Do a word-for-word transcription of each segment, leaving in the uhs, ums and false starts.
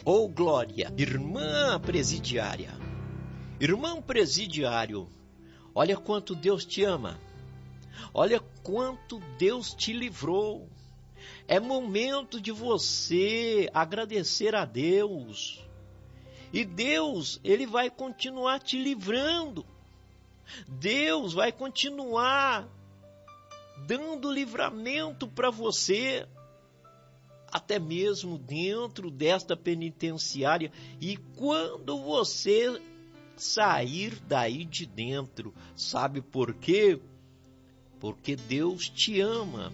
Ô, glória! Irmã presidiária, irmão presidiário, olha quanto Deus te ama. Olha quanto Deus te livrou. É momento de você agradecer a Deus. E Deus, Ele vai continuar te livrando. Deus vai continuar dando livramento para você, até mesmo dentro desta penitenciária. E quando você sair daí de dentro, sabe por quê? Porque Deus te ama.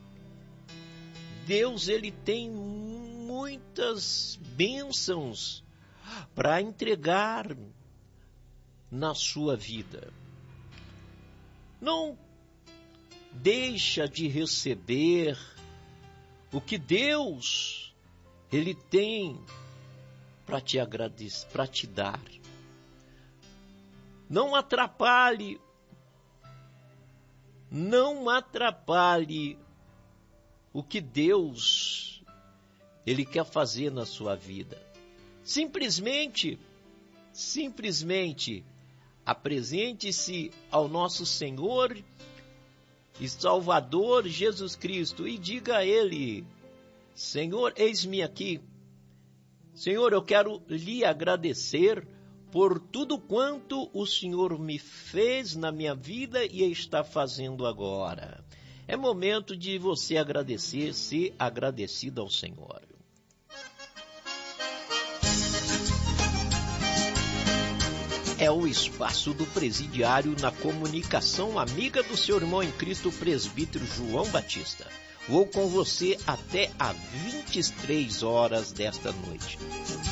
Deus, Ele tem muitas bênçãos para entregar na sua vida. Não deixa de receber o que Deus, Ele tem para te agradecer, para te dar. Não atrapalhe, não atrapalhe o que Deus, Ele quer fazer na sua vida. Simplesmente, simplesmente, apresente-se ao nosso Senhor e Salvador Jesus Cristo e diga a Ele: Senhor, eis-me aqui. Senhor, eu quero lhe agradecer por tudo quanto o Senhor me fez na minha vida e está fazendo agora. É momento de você agradecer, ser agradecido ao Senhor. É o espaço do presidiário na comunicação amiga do seu irmão em Cristo, presbítero João Batista. Vou com você até às vinte e três horas desta noite.